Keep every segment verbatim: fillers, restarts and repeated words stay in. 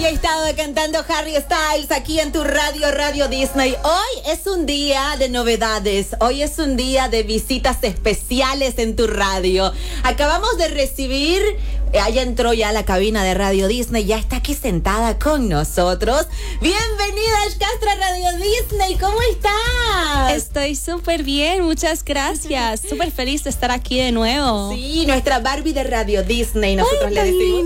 He estado cantando Harry Styles aquí en tu radio, Radio Disney. Hoy es un día de novedades. Hoy es un día de visitas especiales en tu radio. Acabamos de recibir... Allá entró ya a la cabina de Radio Disney, ya está aquí sentada con nosotros. Bienvenida, Ash Castro, a Radio Disney. ¿Cómo estás? Estoy súper bien, muchas gracias. Súper feliz de estar aquí de nuevo. Sí, nuestra Barbie de Radio Disney, nosotros Ay, le decimos.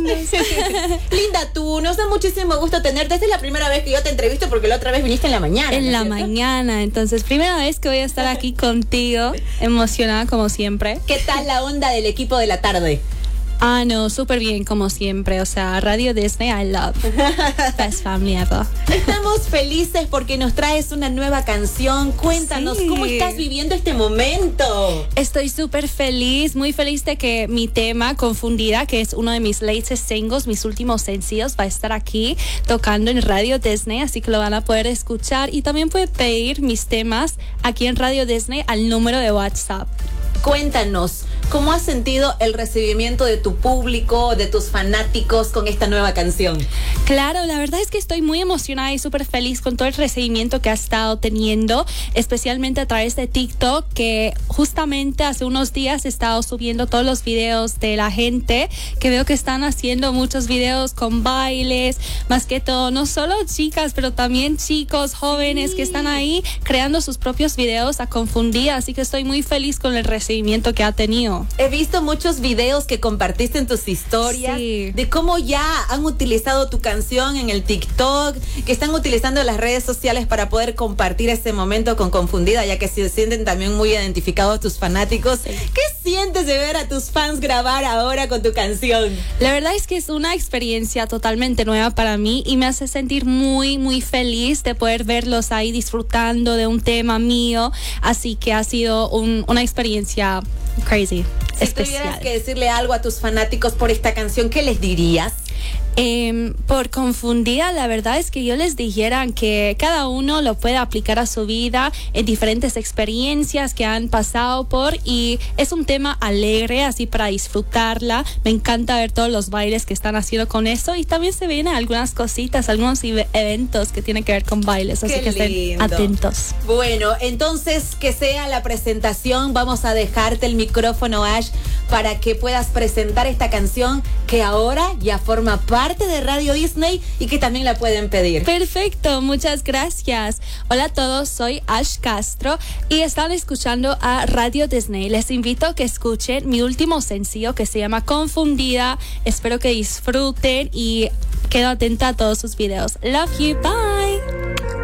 linda tú, nos da muchísimo gusto tenerte. Esta es la primera vez que yo te entrevisto porque la otra vez viniste en la mañana. En ¿no la es mañana, entonces primera vez que voy a estar aquí contigo, emocionada como siempre. ¿Qué tal la onda del equipo de la tarde? Ah, no, súper bien como siempre, o sea, Radio Disney, I love. Best family ever. Estamos felices porque nos traes una nueva canción. Cuéntanos, Sí. ¿cómo estás viviendo este momento? Estoy súper feliz, muy feliz de que mi tema, Confundida, que es uno de mis latest singles, mis últimos sencillos, va a estar aquí tocando en Radio Disney, así que lo van a poder escuchar y también pueden pedir mis temas aquí en Radio Disney al número de WhatsApp. Cuéntanos, ¿cómo has sentido el recibimiento de tu público, de tus fanáticos con esta nueva canción? Claro, la verdad es que estoy muy emocionada y súper feliz con todo el recibimiento que ha estado teniendo, especialmente a través de TikTok, que justamente hace unos días he estado subiendo todos los videos de la gente, que veo que están haciendo muchos videos con bailes, más que todo, no solo chicas, pero también chicos, jóvenes Sí. que están ahí creando sus propios videos a Confundida, así que estoy muy feliz con el recibimiento que ha tenido. He visto muchos videos que compartiste en tus historias Sí. de cómo ya han utilizado tu canción en el TikTok, que están utilizando las redes sociales para poder compartir ese momento con Confundida, ya que se sienten también muy identificados tus fanáticos. Sí. ¿Qué sientes de ver a tus fans grabar ahora con tu canción? La verdad es que es una experiencia totalmente nueva para mí y me hace sentir muy, muy feliz de poder verlos ahí disfrutando de un tema mío. Así que ha sido un, una experiencia crazy, Si especial. tuvieras que decirle algo a tus fanáticos por esta canción, ¿qué les dirías? Eh, por Confundida, la verdad es que yo les dijera que cada uno lo puede aplicar a su vida en diferentes experiencias que han pasado por, y es un tema alegre, así para disfrutarla. Me encanta ver todos los bailes que están haciendo con eso, y también se vienen algunas cositas, algunos e- eventos que tienen que ver con bailes, así Qué que estén lindo. atentos. Bueno, entonces que sea la presentación. Vamos a dejarte el micrófono, Ash, para que puedas presentar esta canción que ahora ya forma parte de Radio Disney y que también la pueden pedir. Perfecto, muchas gracias. Hola a todos, soy Ash Castro y están escuchando a Radio Disney. Les invito a que escuchen mi último sencillo que se llama Confundida. Espero que disfruten y quedo atenta a todos sus videos. Love you, bye.